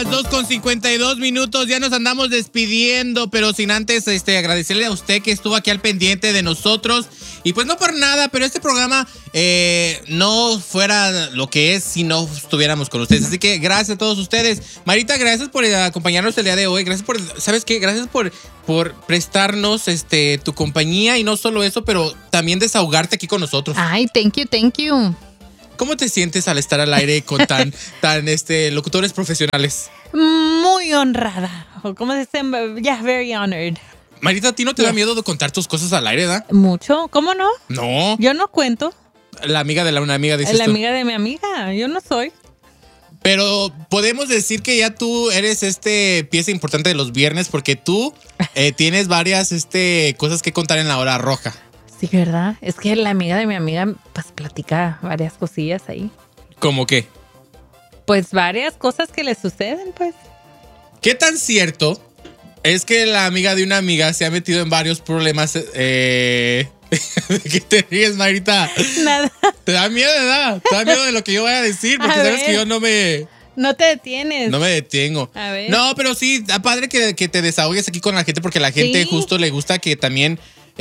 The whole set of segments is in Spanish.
2:52, ya nos andamos despidiendo, pero sin antes agradecerle a usted que estuvo aquí al pendiente de nosotros. Y pues no por nada, pero este programa no fuera lo que es si no estuviéramos con ustedes. Así que gracias a todos ustedes. Marita, gracias por acompañarnos el día de hoy. Gracias por, ¿sabes qué? Gracias por prestarnos tu compañía, y no solo eso, pero también desahogarte aquí con nosotros. Ay, thank you. ¿Cómo te sientes al estar al aire con tan locutores profesionales? Muy honrada. ¿Cómo se dice? Yeah, very honored. Marita, ¿a ti no te da miedo de contar tus cosas al aire, verdad? Mucho. ¿Cómo no? No. Yo no cuento. La amiga de una amiga, dices La tú. amiga de mi amiga. Yo no soy. Pero podemos decir que ya tú eres pieza importante de los viernes, porque tú tienes varias cosas que contar en la hora roja. Sí, ¿verdad? Es que la amiga de mi amiga pues platica varias cosillas ahí. ¿Cómo qué? Pues varias cosas que le suceden, pues. ¿Qué tan cierto es que la amiga de una amiga se ha metido en varios problemas? ¿De qué te ríes, Marita? Nada. ¿Te da miedo, verdad? ¿Te da miedo de lo que yo voy a decir? Porque sabes que yo no me detienes. No me detengo. A ver. No, pero sí, está padre que te desahogues aquí con la gente, porque a la gente justo le gusta que también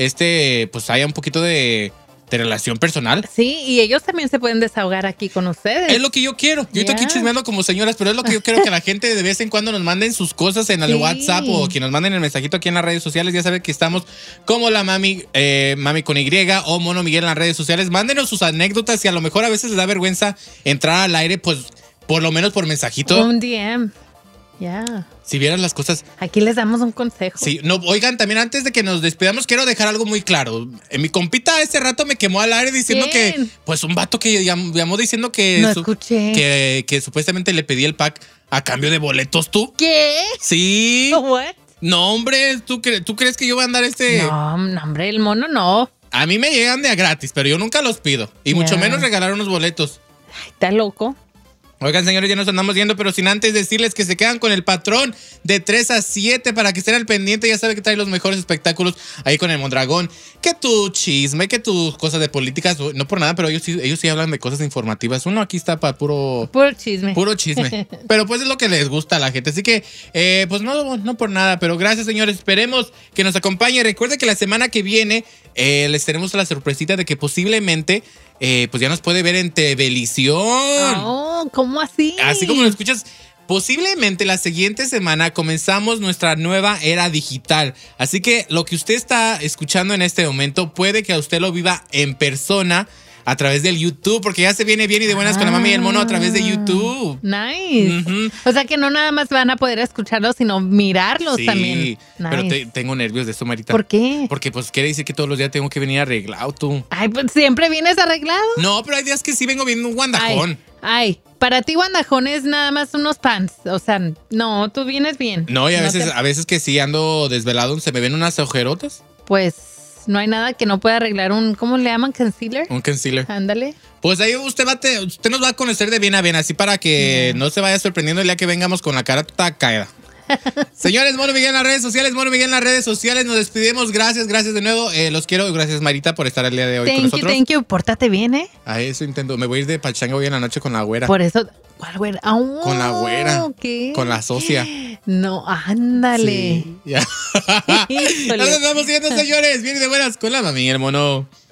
pues haya un poquito de relación personal. Sí, y ellos también se pueden desahogar aquí con ustedes. Es lo que yo quiero. Yo estoy aquí chismeando como señoras, pero es lo que yo quiero, que la gente de vez en cuando nos manden sus cosas en el WhatsApp, o que nos manden el mensajito aquí en las redes sociales. Ya saben que estamos como la mami con Y o Mono Miguel en las redes sociales. Mándenos sus anécdotas, y a lo mejor a veces les da vergüenza entrar al aire, pues por lo menos por mensajito. Un DM. Ya. Si vieran las cosas. Aquí les damos un consejo. Sí, no, oigan, también antes de que nos despidamos, quiero dejar algo muy claro. Mi compita este rato me quemó al aire diciendo que, pues, un vato que llamó diciendo que, no escuché. que supuestamente le pedí el pack a cambio de boletos, ¿tú? ¿Qué? Sí. ¿What? No, hombre, ¿tú crees que yo voy a andar No, hombre, el mono no. A mí me llegan de a gratis, pero yo nunca los pido. Y mucho menos regalar unos boletos. Ay, está loco. Oigan, señores, ya nos andamos yendo, pero sin antes decirles que se quedan con el patrón de 3 a 7 para que estén al pendiente. Ya saben que trae los mejores espectáculos ahí con el Mondragón. Que tu chisme, que tus cosas de políticas, no por nada, pero ellos sí hablan de cosas informativas. Uno aquí está para puro chisme. Puro chisme. Pero pues es lo que les gusta a la gente. Así que, pues no por nada, pero gracias, señores. Esperemos que nos acompañe. Recuerden que la semana que viene les tenemos la sorpresita de que posiblemente pues ya nos puede ver en Televisión. Oh, ¿cómo así? Así como lo escuchas. Posiblemente la siguiente semana comenzamos nuestra nueva era digital. Así que lo que usted está escuchando en este momento puede que a usted lo viva en persona a través del YouTube, porque ya se viene bien y de buenas con la mami y el mono a través de YouTube. Nice. O sea que no nada más van a poder escucharlos, sino mirarlos también. Sí, pero tengo nervios de eso, Marita. ¿Por qué? Porque pues quiere decir que todos los días tengo que venir arreglado, tú. Ay, pues siempre vienes arreglado. No, pero hay días que sí vengo viendo un guandajón. Ay, para ti guandajón es nada más unos pants. O sea, no, tú vienes bien. No, y a veces que sí ando desvelado, se me ven unas ojerotas. Pues no hay nada que no pueda arreglar un, ¿cómo le llaman? ¿Concealer? Un concealer. Ándale. Pues ahí usted nos va a conocer de bien a bien, así para que no se vaya sorprendiendo el día que vengamos con la cara toda caída. Señores, Mono Miguel en las redes sociales, Mono Miguel en las redes sociales, nos despedimos, gracias de nuevo, los quiero, gracias Marita por estar el día de hoy con nosotros. Thank you, pórtate bien, A eso intento, me voy a ir de pachanga hoy en la noche con la güera. Por eso, ¿cuál güera? Oh, con la güera, ¿qué? Con la socia. No, ándale. Sí, ya. Nos estamos viendo, señores, viene de buenas con la mami y el mono.